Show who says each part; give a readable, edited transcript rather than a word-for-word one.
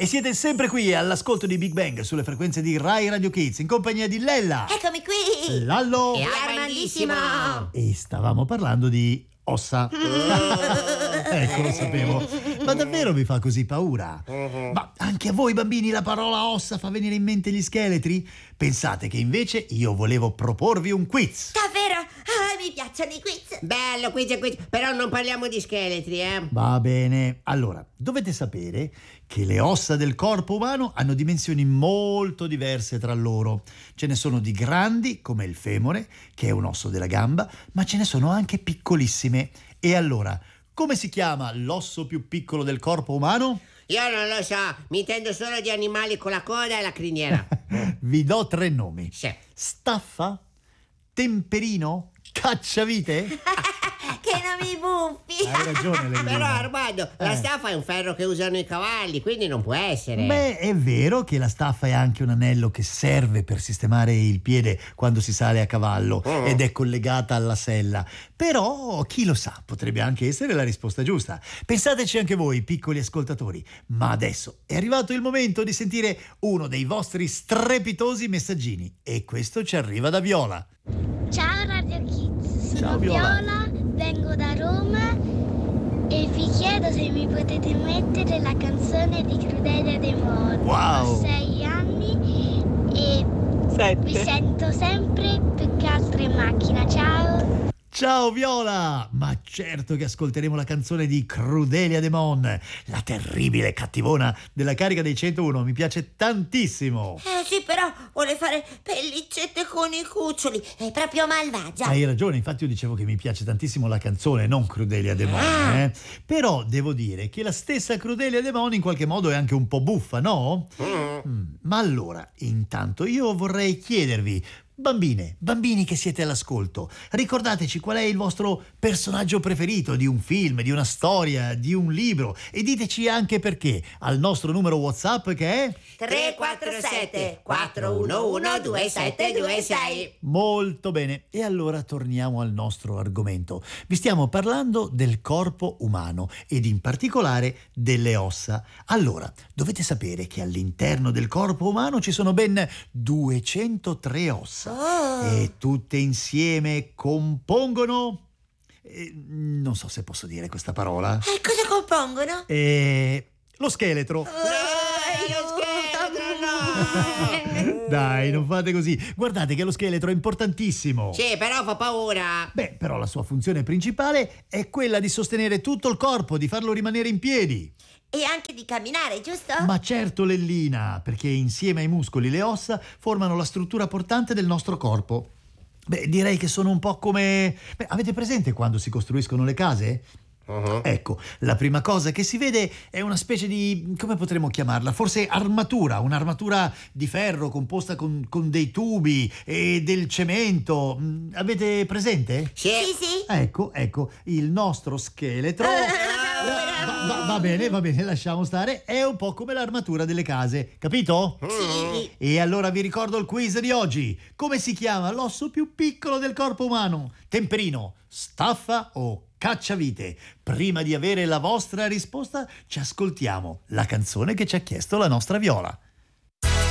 Speaker 1: E siete sempre qui all'ascolto di Big Bang sulle frequenze di Rai Radio Kids in compagnia di Lella,
Speaker 2: Eccomi qui!
Speaker 1: Lallo
Speaker 2: E Armandissimo!
Speaker 1: e stavamo parlando di ossa. Ecco, lo sapevo. Ma davvero vi fa così paura? Ma anche a voi bambini la parola ossa fa venire in mente gli scheletri? Pensate che invece io volevo proporvi un quiz.
Speaker 2: Davvero? Ah, mi piacciono i quiz!
Speaker 3: Bello, quiz, però non parliamo di scheletri,
Speaker 1: Va bene. Allora, dovete sapere che le ossa del corpo umano hanno dimensioni molto diverse tra loro. Ce ne sono di grandi, come il femore, che è un osso della gamba, ma ce ne sono anche piccolissime. E allora, come si chiama l'osso più piccolo del corpo umano?
Speaker 3: Io non lo so, mi intendo solo di animali con la coda e la criniera.
Speaker 1: Vi do 3 nomi.
Speaker 3: Sì.
Speaker 1: Staffa? Temperino? Cacciavite?
Speaker 2: Che nomi buffi!
Speaker 1: Hai ragione, Lellina.
Speaker 3: Però Armando, la staffa è un ferro che usano i cavalli, quindi non può essere.
Speaker 1: Beh, è vero che la staffa è anche un anello che serve per sistemare il piede quando si sale a cavallo ed è collegata alla sella. Però, chi lo sa, potrebbe anche essere la risposta giusta. Pensateci anche voi, piccoli ascoltatori. Ma adesso è arrivato il momento di sentire uno dei vostri strepitosi messaggini. E questo ci arriva da Viola.
Speaker 4: Ciao Radio Kids,
Speaker 1: Ciao,
Speaker 4: sono
Speaker 1: Viola.
Speaker 4: Viola, vengo da Roma e vi chiedo se mi potete mettere la canzone di Crudelia De Mon.
Speaker 1: Wow.
Speaker 4: Ho 6 anni e vi sento sempre più che altro in macchina. Ciao!
Speaker 1: Ciao Viola! Ma certo che ascolteremo la canzone di Crudelia De Mon, la terribile cattivona della carica dei 101. Mi piace tantissimo.
Speaker 2: Sì, però vuole fare pellicette con i cuccioli. È proprio malvagia.
Speaker 1: Hai ragione, infatti io dicevo che mi piace tantissimo la canzone, non Crudelia De Mon. Però devo dire che la stessa Crudelia De Mon in qualche modo è anche un po' buffa, no? Ma allora, intanto io vorrei chiedervi, bambini che siete all'ascolto, ricordateci qual è il vostro personaggio preferito di un film, di una storia, di un libro e diteci anche perché al nostro numero WhatsApp che è
Speaker 2: 347 411 2726.
Speaker 1: Molto bene, e allora torniamo al nostro argomento. Vi stiamo parlando del corpo umano ed in particolare delle ossa. Allora, dovete sapere che all'interno del corpo umano ci sono ben 203 ossa e tutte insieme compongono... non so se posso dire questa parola.
Speaker 2: Cosa compongono?
Speaker 1: Lo scheletro.
Speaker 3: No!
Speaker 1: Dai, non fate così. Guardate che lo scheletro è importantissimo.
Speaker 3: Sì, però fa paura.
Speaker 1: Beh, però la sua funzione principale è quella di sostenere tutto il corpo, di farlo rimanere in piedi.
Speaker 2: E anche di camminare, giusto?
Speaker 1: Ma certo, Lellina, perché insieme ai muscoli le ossa formano la struttura portante del nostro corpo. Beh, direi che sono un po' come... Beh, avete presente quando si costruiscono le case? Ecco, la prima cosa che si vede è una specie di, come potremmo chiamarla? Forse armatura, un'armatura di ferro composta con dei tubi e del cemento. Avete presente?
Speaker 2: Sì.
Speaker 1: Ecco, il nostro scheletro... Va bene, lasciamo stare. È un po' come l'armatura delle case, capito?
Speaker 2: Sì.
Speaker 1: E allora vi ricordo il quiz di oggi. Come si chiama l'osso più piccolo del corpo umano? Temperino, staffa o cacciavite? Prima di avere la vostra risposta, ci ascoltiamo la canzone che ci ha chiesto la nostra Viola.